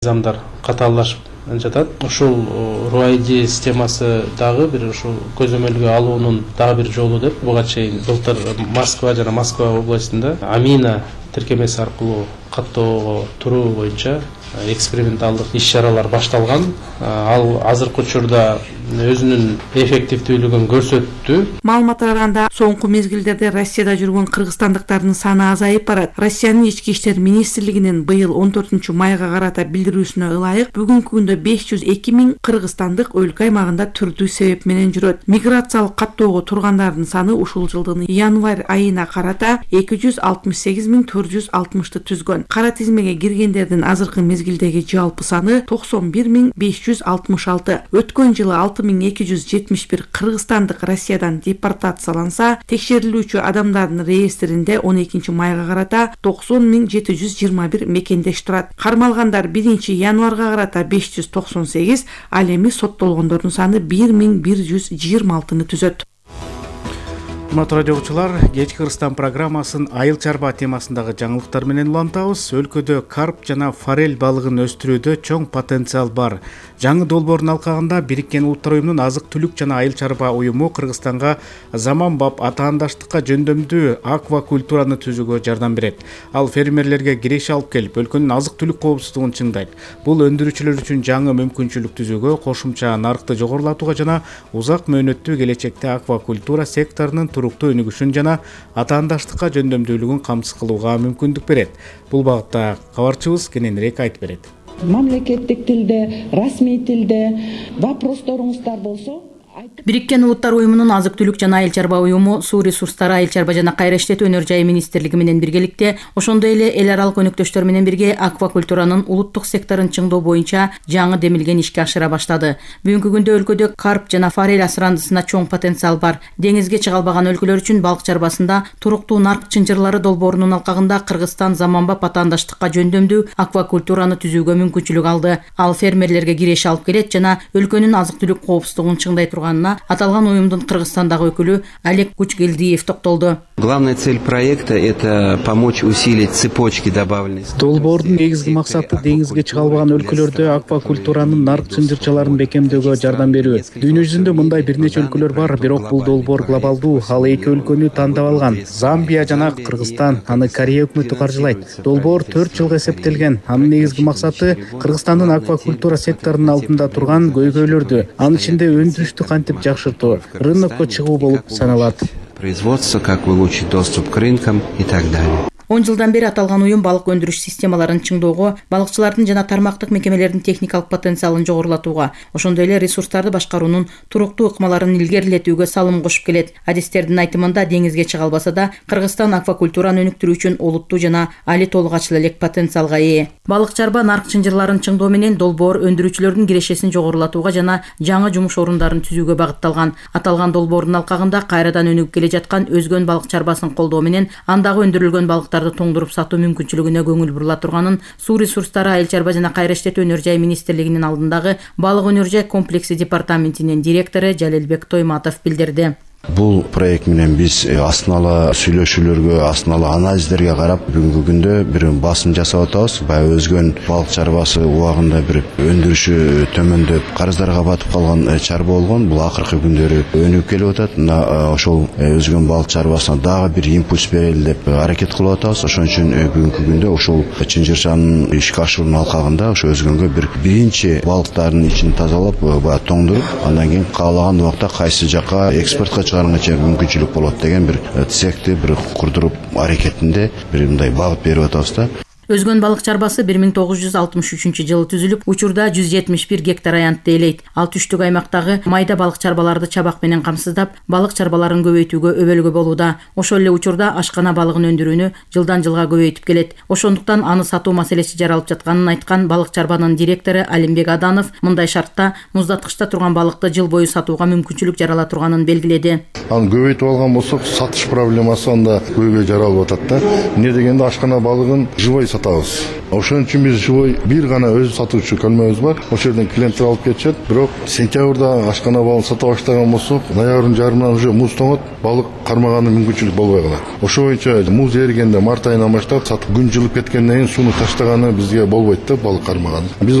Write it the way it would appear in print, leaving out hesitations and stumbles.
Замдар катаалашып жатат. Ушул RUID системасы дагы бир ушул көзөмөлгө алуунун дагы бир жолу деп буга чейин былтыр Москва жана Москва областында Амина тиркемеси аркылуу каттоого туруу боюнча эксперименталдык иш-чаралар башталган. Ал азыркы учурда өзүнүн эффективдүүлүгүн көрсөттү. Маалымат караганда, соңку мезгилдерде Россияда жүргөн кыргызстандыктардын саны азайып барат. Россиянын ички иштер министрлигинин быйыл 14-майга карата билдирүүсүнө ылайык бүгүнкү күндө 502 миң кыргызстандык өлкө аймагында түрдүү себеп менен жүрөт. Миграциялык каттоого тургандардын саны ушул жылдын январь айына карата 268.460 түзгөн. Кара тизмеге киргендердин азыркы мезгилдеги жалпы саны 91.566. Өткөн жылы 6271 кыргызстандык Россиядан депортацияланса, текшерилүүчү адамдардын реестринде 12-майга карата 90.721 мекендеш турат. Кармалгандар 1-январга карата 598, ал эми соттолгондордун саны 1126 түзөт. Урматтуу радио угуучулар, кечки Кыргызстан программасын айыл чарба темасындагы жаңылыктар менен улантабыз. Өлкөдө карп жана форель балыгын өстүрүүдө чоң потенциал бар. Жаңы долбоордун алкагында Бириккен Улуттар уюмунун азык-түлүк жана айыл чарба уюму Кыргызстанга заманбап атаандаштыкка жөндөмдүү аквакультураны түзүүгө жардам берет. Ал фермерлерге киреше алып келип, өлкөнүн азык-түлүк коопсуздугун чыңдайт. Бул өндүрүүчүлөр үчүн жаңы мүмкүнчүлүк түзүүгө, кошумча нарыкты жогорулатууга жана узак мөөнөттүү келечекте аквакультура секторунун туруктуу өнүгүшүн жана атаандаштыкка жөндөмдүүлүгүн камсыз кылууга мүмкүндүк берет. Бул багытта кабарчыбыз кененирээк айтып берет. Мамлекеттик тилде, расмий тилде вопросторуңуздар болсо, Бириккен Улуттар уюмунун азык-түлүк жана айыл чарба уюму суу ресурстары, айыл чарба жана кайра иштетүү өнөр жай министрлиги менен биргеликте, ошондой эле эл аралык өнөктөштөр менен бирге аквакультуранын улуттук секторун чыңдоо боюнча жаңы демилген ишке ашыра баштады. Бүгүнкү күндө өлкөдө карп жана форель асырандысына чоң потенциал бар. Деңизге чыга албаган өлкөлөр үчүн балык чарбасында туруктуу нарк чынжырлары долбоорунун алкагында Кыргызстан заманбап атаандаштыкка жөндөмдүү аквакультураны түзүүгө мүмкүнчүлүк алды. Ал фермерлерге киреше алып келет жана өлкөнүн азык-түлүк коопсуздугун чыңдай турганына аталган уюмдун Кыргызстандагы өкүлү Олег Кучгелдиев токтолду. Главная цель проекта – это помочь усилить цепочки добавленности. Долбоордун негизги максаты деңизге чыга албаган өлкөлөрдө аквакультуранын нарк чынжырчаларын бекемдөөгө жардам берүү. Дүйнө жүзүндө мындай бир нече өлкөлөр бар, бирок бул долбоор глобалдуу. Ал эки өлкөнү тандап алган. Замбия жана Кыргызстан, аны Корея өкмөтү каржылайт. Долбоор 4 жылга эсептелген. Анын негизги максаты Кыргызстандын аквакультура секторунун алдында турган көйгөйлөрдү, анын ичинде өндүрүштү кантип жакшыртуу, рынокко чыгуу болуп саналат. Производство, как улучшить доступ к рынкам и так далее. 10 жылдан бери аталган уюм балык өндүрүш системаларын чыңдоого, балыкчылардын жана тармактык мекемелердин техникалык потенциалын жогорулатууга, ошондой эле ресурстарды башкаруунун туруктуу ыкмаларын илгерилетүүгө салым кошуп келет. Адистердин айтымында, деңизге чыга албаса да, Кыргызстан аквакультураны өнүктүрүү үчүн олуттуу жана али толук ачыла элек потенциалга ээ. Балык чарба нарк чынжырларын чыңдоо менен долбоор өндүрүүчүлөрдүн кирешесин жогорулатууга жана жаңы жумуш орундарын түзүүгө багытталган. Аталган долбоордун алкагында кайрадан өнүгүп келе жаткан өзгөн балык чарбасын колдоо менен андагы өндүрүлгөн балыктар тоңдуруп сатуу мүмкүнчүлүгүнө көңүл бурула турганын суу ресурстары, айыл чарба жана кайра иштетүү өнөр жай министрлигинин алдындагы балык өнөр жай комплекси департаментинин директору Жалелбек Тойматов билдирди. Бул проект менен биз астынала сүйлөшүүлөргө, астынала анализдерге карап бүгүнкү күндө бир басым жасап атабыз. Баягы өзгөн балык чарбасы убагында бир өндүрүшү төмөндөп, карыздарга батып калган чарба болгон. Бул акыркы күндөрү өнүгүп келип атат. Ошол өзгөн балык чарбасына дагы бир импульс берели деп аракет кылып атабыз. Ошон үчүн бүгүнкү күндө ошол чынжырчанын ишке ашуунун алкагында ошо өзгөнгө биринчи балыктардын ичин тазалап, баягы тоңдуруп, андан кийин каалаган убакта кайсы жакка экспортко чыгарганга мүмкүнчүлүк болот деген бир цехти бир курдуруп аракетинде бир мындай багыт берип атабыз да. Өзгөн балык чарбасы 1963 жылы түзүлүп, учурда 171 гектар аянтты ээлейт. Ал түштүк аймактагы майда балык чарбаларды чабак менен камсыздап, балык чарбаларын көбөйтүүгө өбөлгө болууда. Ошол эле учурда ашкана балыгын өндүрүүнү жылдан жылга көбөйтүп келет. Ошондуктан аны сатуу маселеси жаралып жатканын айткан балык чарбанын директору Алимбек Аданов мындай шартта муздаткычта турган балыкты жыл бою сатууга мүмкүнчүлүк жарала турганын белгиледи. Аны көбөйтүп алган болсок, сатыш проблемасы анда көйгөй жаралып атат да. Эмне дегенде ашкана балыгын живой сатабыз. Ошон үчүн биз живой бир гана өз сатуучу көлмөбүз бар. Ошол жерден клиенттер алып кетишет. Бирок сентябрда ашкана балын сата баштаган болсок, ноябрдын жарымынан уже муз тоңот, балык кармаганга мүмкүнчүлүк болбой калат. Ошол боюнча муз эригенде март айынан баштап сатып күн жылып кеткенден кийин сууну таштаганы бизге болбойт да балык кармаганы. Биз